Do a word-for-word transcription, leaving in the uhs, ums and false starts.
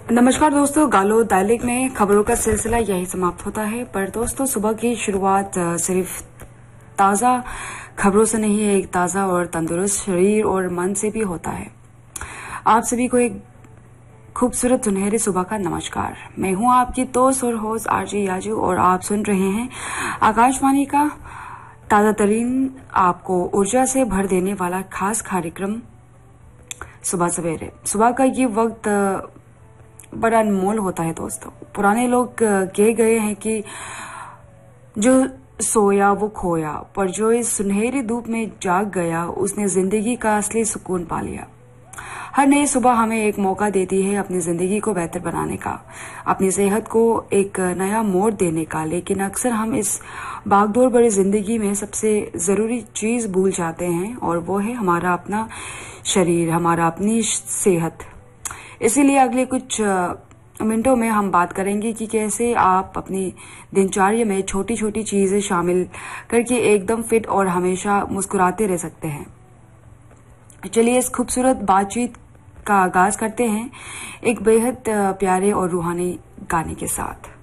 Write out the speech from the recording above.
नमस्कार दोस्तों, गालो दैनिक में खबरों का सिलसिला यही समाप्त होता है। पर दोस्तों, सुबह की शुरुआत सिर्फ ताज़ा खबरों से नहीं है, एक ताज़ा और तंदुरुस्त शरीर और मन से भी होता है। आप सभी को एक खूबसूरत सुनहरी सुबह का नमस्कार। मैं हूं आपकी दोस्त और होस्ट आरजे याजू और आप सुन रहे हैं आकाशवाणी का ताज़ा तरीन, आपको ऊर्जा से भर देने वाला खास कार्यक्रम सुबह सवेरे। सुबह का ये वक्त बड़ा अनमोल होता है दोस्तों। पुराने लोग कह गए हैं कि जो सोया वो खोया, पर जो इस सुनहरी धूप में जाग गया उसने जिंदगी का असली सुकून पा लिया। हर नई सुबह हमें एक मौका देती है अपनी जिंदगी को बेहतर बनाने का, अपनी सेहत को एक नया मोड़ देने का। लेकिन अक्सर हम इस भागदौड़ भरी जिंदगी में सबसे जरूरी चीज भूल जाते हैं, और वो है हमारा अपना शरीर, हमारा अपनी सेहत। इसीलिए अगले कुछ मिनटों में हम बात करेंगे कि कैसे आप अपनी दिनचर्या में छोटी छोटी चीजें शामिल करके एकदम फिट और हमेशा मुस्कुराते रह सकते हैं। चलिए इस खूबसूरत बातचीत का आगाज करते हैं एक बेहद प्यारे और रूहानी गाने के साथ।